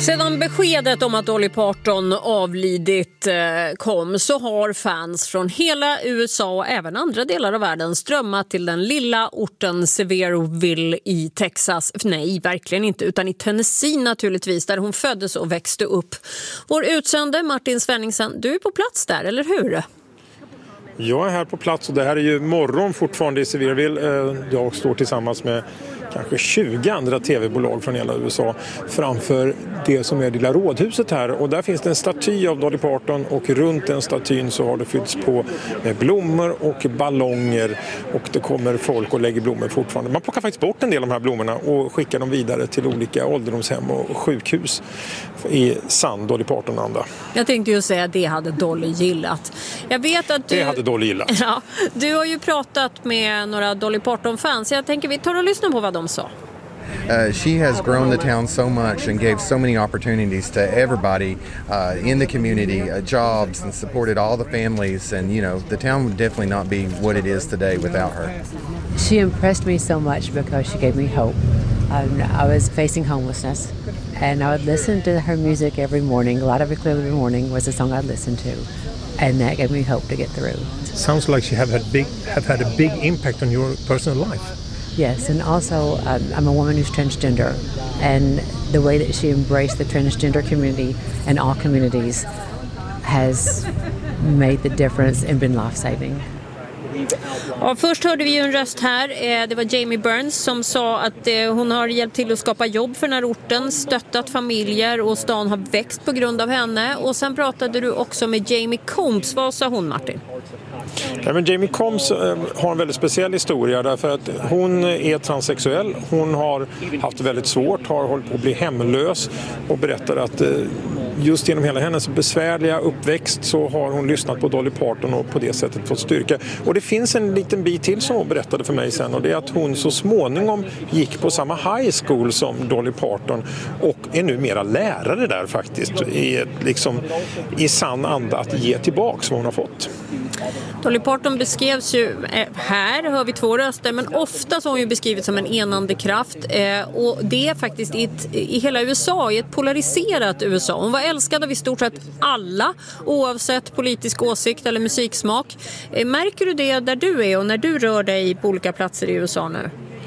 Sedan beskedet om att Dolly Parton avlidit kom så har fans från hela USA och även andra delar av världen strömmat till den lilla orten Sevierville i Texas. Nej, verkligen inte, utan i Tennessee naturligtvis, där hon föddes och växte upp. Vår utsände Martin Svenningsen, du är på plats där, eller hur? Jag är här på plats och det här är ju morgon fortfarande i Sevierville. Jag står tillsammans med kanske 20 andra tv-bolag från hela USA framför det som är lilla rådhuset här. Och där finns det en staty av Dolly Parton och runt den statyn så har det fyllts på med blommor och ballonger. Och det kommer folk och lägger blommor fortfarande. Man plockar faktiskt bort en del av de här blommorna och skickar dem vidare till olika ålderdomshem och sjukhus i sann Dolly Parton-anda. Jag tänkte ju säga att det hade Dolly gillat. Jag vet att det hade Dolly gillat. Ja, du har ju pratat med några Dolly Parton-fans. Jag tänker vi tar och lyssnar på vad de sa. She has grown the town so much and gave so many opportunities to everybody in the community, jobs, and supported all the families. And, you know, the town would definitely not be what it is today without her. She impressed me so much because she gave me hope. I was facing homelessness, and I would listen to her music every morning. A lot of it every morning was a song I'd listen to, and that gave me hope to get through. Sounds like she have had a big impact on your personal life. Yes, and also I'm a woman who's transgender, and the way that she embraced the transgender community and all communities has made the difference and been life-saving. Ja, först hörde vi ju en röst här. Det var Jamie Burns som sa att hon har hjälpt till att skapa jobb för den här orten, stöttat familjer och stan har växt på grund av henne. Och sen pratade du också med Jamie Combs. Vad sa hon, Martin? Ja, men Jamie Combs har en väldigt speciell historia därför att hon är transsexuell. Hon har haft väldigt svårt, har hållit på att bli hemlös och berättar att just genom hela hennes besvärliga uppväxt så har hon lyssnat på Dolly Parton och på det sättet fått styrka. Och det finns en liten bit till som hon berättade för mig sen och det är att hon så småningom gick på samma high school som Dolly Parton och är numera lärare där faktiskt i sann anda att ge tillbaka vad hon har fått. Dolly Parton beskrevs ju, här hör vi två röster, men ofta så har hon ju beskrivits som en enande kraft och det är faktiskt i hela USA, i ett polariserat USA. Hon var älskad av i stort sett alla, oavsett politisk åsikt eller musiksmak. Märker du det där du är och när du rör dig på olika platser i USA nu?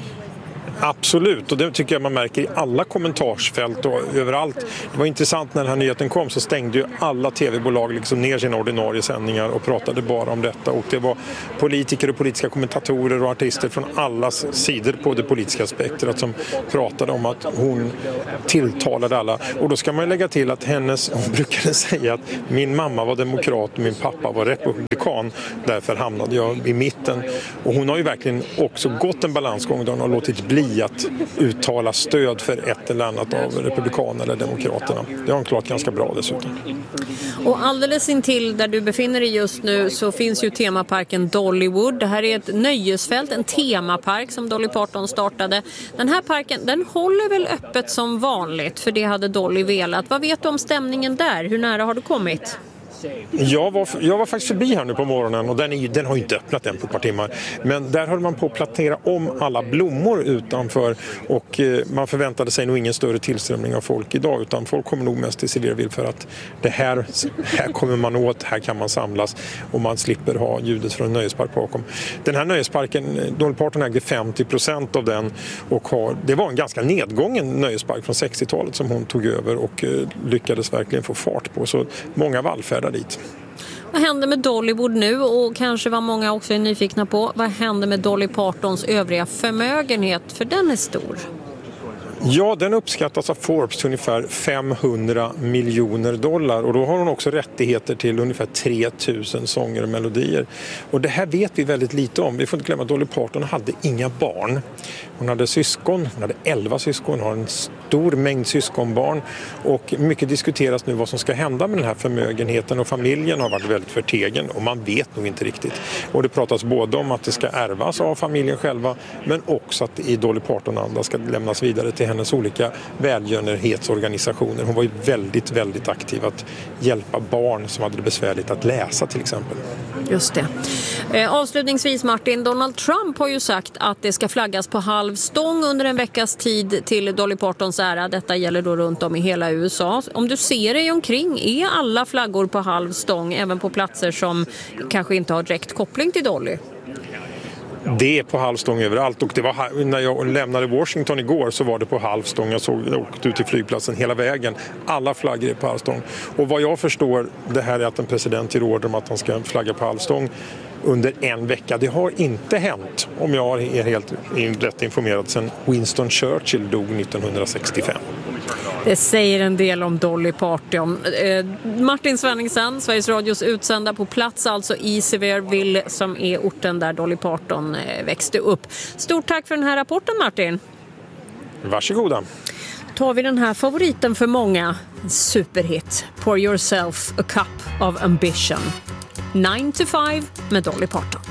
Absolut, och det tycker jag man märker i alla kommentarsfält och överallt. Det var intressant när den här nyheten kom så stängde ju alla tv-bolag liksom ner sina ordinarie sändningar och pratade bara om detta. Och det var politiker och politiska kommentatorer och artister från alla sidor på det politiska spektrat som pratade om att hon tilltalade alla. Och då ska man lägga till att hon brukade säga att min mamma var demokrat och min pappa var republikan. Därför hamnade jag i mitten. Och hon har ju verkligen också gått en balansgång där hon har låtit bli att uttala stöd för ett eller annat av republikanerna eller demokraterna. Det har hon klart ganska bra dessutom. Och alldeles intill där du befinner dig just nu så finns ju temaparken Dollywood. Det här är ett nöjesfält, en temapark som Dolly Parton startade. Den här parken, den håller väl öppet som vanligt för det hade Dolly velat. Vad vet du om stämningen där? Hur nära har du kommit? Jag var faktiskt förbi här nu på morgonen och den har ju inte öppnat än på ett par timmar. Men där höll man på att plantera om alla blommor utanför och man förväntade sig nog ingen större tillströmning av folk idag utan folk kommer nog mest till Sevierville för att det här kommer man åt, här kan man samlas och man slipper ha ljudet från en nöjespark bakom. Den här nöjesparken, Dolly Parton ägde 50% av den och det var en ganska nedgången nöjespark från 60-talet som hon tog över och lyckades verkligen få fart på så många vallfärdar dit. Vad händer med Dollywood nu och kanske vad många också är nyfikna på, vad händer med Dolly Partons övriga förmögenhet för den är stor? Ja, den uppskattas av Forbes till ungefär $500 miljoner och då har hon också rättigheter till ungefär 3000 sånger och melodier. Och det här vet vi väldigt lite om. Vi får inte glömma att Dolly Parton hade inga barn. Hon hade syskon, hon hade 11 syskon, har en stor mängd syskonbarn och mycket diskuteras nu vad som ska hända med den här förmögenheten och familjen har varit väldigt förtegen och man vet nog inte riktigt. Och det pratas både om att det ska ärvas av familjen själva men också att i Dolly Parton-anda ska lämnas vidare till hennes olika välgörenhetsorganisationer. Hon var ju väldigt, väldigt aktiv att hjälpa barn som hade det besvärligt att läsa till exempel. Just det. Avslutningsvis Martin, Donald Trump har ju sagt att det ska flaggas på halv stång under en veckas tid till Dolly Partons ära. Detta gäller då runt om i hela USA. Om du ser dig omkring, är alla flaggor på halv stång även på platser som kanske inte har direkt koppling till Dolly? Det är på halvstång överallt och det var när jag lämnade Washington igår så var det på halvstång. Jag åkte ut till flygplatsen hela vägen. Alla flaggor är på halvstång. Och vad jag förstår, det här är att en president ger order om att han ska flagga på halvstång under en vecka. Det har inte hänt, om jag är helt rätt informerad, sedan Winston Churchill dog 1965. Det säger en del om Dolly Parton. Martin Svenningsson, Sveriges Radios utsända på plats alltså i Sevierville som är orten där Dolly Parton växte upp. Stort tack för den här rapporten Martin. Varsågoda. Tar vi den här favoriten för många, superhit, Pour Yourself a Cup of Ambition. 9 to 5 med Dolly Parton.